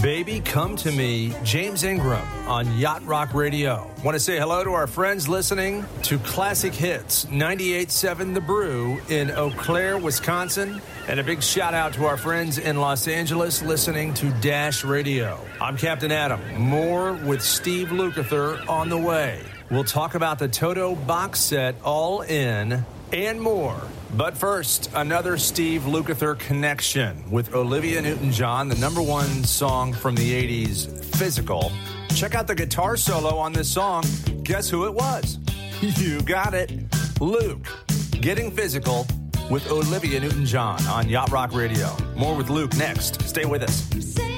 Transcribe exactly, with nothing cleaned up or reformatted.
Baby Come to Me, James Ingram on Yacht Rock Radio. Want to say hello to our friends listening to Classic Hits ninety-eight point seven The Brew in Eau Claire, Wisconsin. And a big shout out to our friends in Los Angeles listening to Dash Radio. I'm Captain Adam. More with Steve Lukather on the way. We'll talk about the Toto box set All In and more. But first, another Steve Lukather connection with Olivia Newton-John, the number one song from the eighties, Physical. Check out the guitar solo on this song. Guess who it was? You got it. Luke, Getting Physical with Olivia Newton-John on Yacht Rock Radio. More with Luke next. Stay with us.